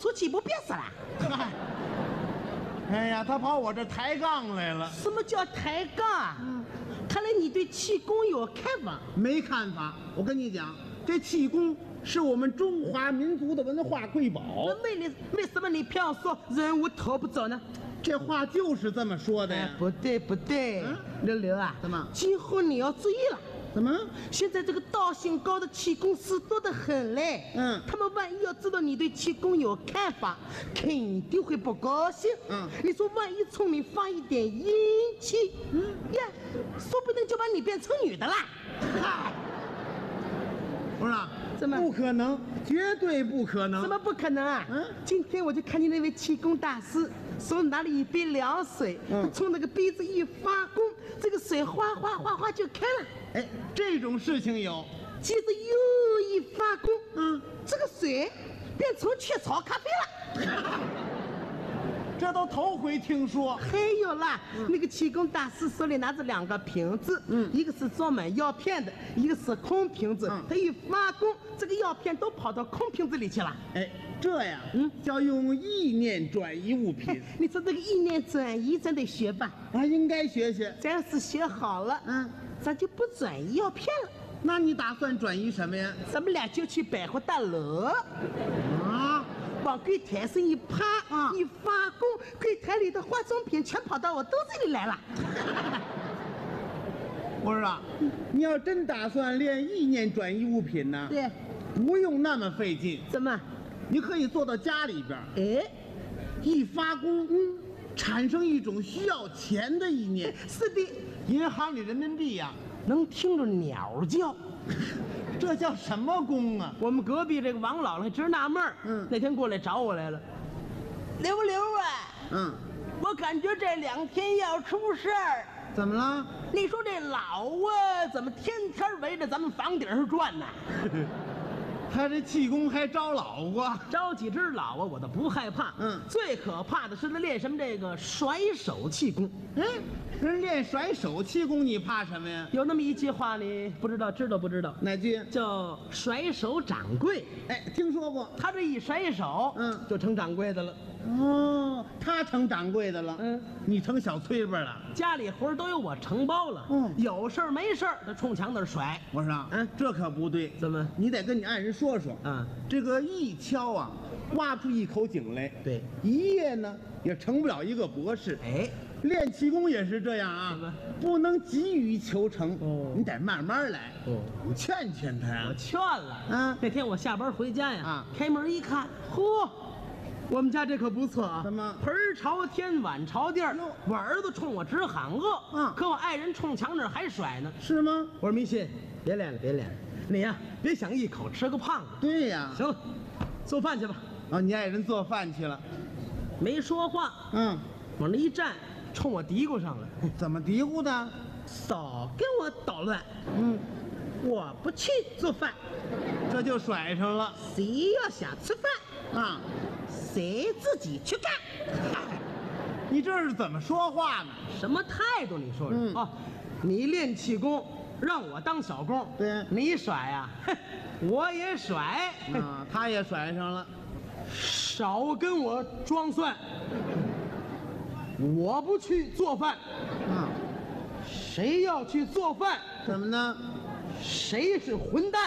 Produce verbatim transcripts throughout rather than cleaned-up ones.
出气不憋死了。 哎呀，他跑我这抬杠来了。 什么叫抬杠啊？嗯，看来你对气功有看法。 没看法，我跟你讲，这气功是我们中华民族的文化瑰宝。 那为了为什么你偏要说人无头不走呢？ 这话就是这么说的呀。 哎，不对不对， 嗯刘刘啊， 怎么今后你要注意了。 怎么？ 现在这个道行高的气功师多得很嘞。 嗯他们万一要知道你对气功有看法，肯定会不高兴。 嗯你说万一从你发一点阴气，嗯呀，说不定就把你变成女的啦。嗨， 不是啊， 怎么不可能，绝对不可能。 怎么不可能啊？ 嗯今天我就看见那位气功大师手里拿了一杯凉水， 嗯从那个杯子一发功，这个水哗哗哗哗就开了。 哎，这种事情有。 接着又一发功， 嗯， 这个水变成雀巢咖啡了。 这都头回听说。 还有啦，那个气功大师手里拿着两个瓶子， 嗯一个是装满药片的，一个是空瓶子。 嗯他一发功，这个药片都跑到空瓶子里去了。 哎，这样， 嗯叫用意念转移物品你说这个意念转移，咱得学吧？ 啊，应该学学。 咱要是学好了， 嗯， 咱就不转移药片了， 那你打算转移什么呀？ 咱们俩就去百货大楼。 啊， 往柜台上一趴， 啊一发功，柜台里的化妆品全跑到我兜子里来了。 不是啊，你要真打算练意念转移物品呢， 对， 不用那么费劲， 怎么？ 你可以做到家里边， 哎， 一发功，嗯，产生一种需要钱的意念。 是的， 银行里人民币呀、 能听着鸟叫。 这叫什么功啊？ 我们隔壁这个王姥姥还直纳闷儿， 嗯那天过来找我来了。刘刘啊， 嗯， 我感觉这两天要出事儿。 怎么了？ 你说这老啊，怎么天天围着咱们房顶上转呢？ 他这气功还招老啊？ 招几只老啊，我都不害怕。 嗯最可怕的是他练什么这个甩手气功。 哎，人练甩手气功，你怕什么呀？ 有那么一句话，你不知道知道不知道？ 哪句？ 叫甩手掌柜。 哎，听说过。 他这一甩手， 嗯就成掌柜的了。 哦，他成掌柜的了。 嗯， 你成小崔吧了。 家里活儿都由我承包了。 嗯有事儿没事儿，他冲墙那儿甩。 我说啊， 嗯这可不对。 怎么你得跟你爱人说说。 啊这个一敲啊，挖出一口井来。 对， 一夜呢也成不了一个博士。 哎， 练气功也是这样怎么啊，不能急于求成。 哦你得慢慢来。 哦你劝劝他呀我。劝了。 嗯那天我下班回家呀， 啊开门一看，嚯，我们家这可不错啊。 怎么盆儿朝天，碗朝地儿哟。 我儿子冲我直喊饿， 嗯可我爱人冲墙那儿还甩呢。 是吗？ 我说明信，别练了，别练了，你呀、别想一口吃个胖子。 对呀。 行了，做饭去吧。 啊，你爱人做饭去了。 没说话， 嗯， 往那一站，冲我嘀咕上了：“ 怎么嘀咕的？ 少跟我捣乱， 嗯， 我不去做饭。 这就甩上了谁要想吃饭， 啊！ 谁自己去干。 你这是怎么说话呢？ 什么态度？你说说、 嗯啊？你练气功，让我当小工， 对你甩呀、哼我也甩， 啊，他也甩上了。 少跟我装蒜。我不去做饭， 啊， 谁要去做饭， 怎么呢？ 谁是混蛋。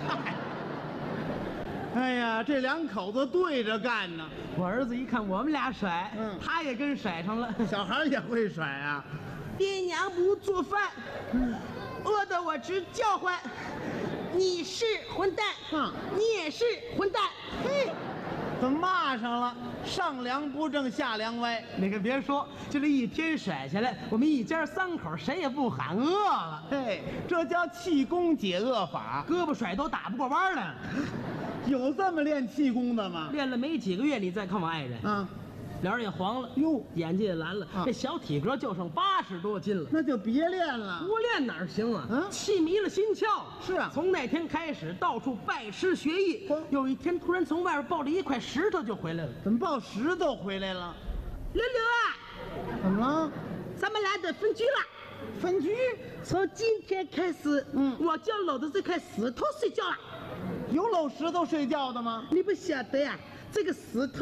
哎呀，这两口子对着干呢。 我儿子一看我们俩甩， 嗯他也跟甩上了。 小孩也会甩啊。 爹娘不做饭，饿得我直叫唤。你是混蛋， 哼你也是混蛋。嘿， 怎么骂上了？上梁不正下梁歪。 你可别说，就这一天甩下来，我们一家三口谁也不喊饿了， 嘿，这叫气功解饿法。 胳膊甩都打不过弯来。 有这么练气功的吗？ 练了没几个月，你再看我爱人， 啊， 脸儿也黄了， 哟， 眼睛也蓝了， 啊这小体格就剩八十多斤了。 那就别练了。 不练哪儿行啊？ 嗯气迷了心窍。 是啊从那天开始到处拜师学艺嚯。 有一天突然从外边抱着一块石头就回来了。 怎么抱石头回来了？ 刘刘啊， 怎么了？ 咱们俩得分居了。 分居？ 从今天开始， 嗯我就搂着这块石头睡觉了。 有搂石头睡觉的吗？ 你不晓得呀、这个石头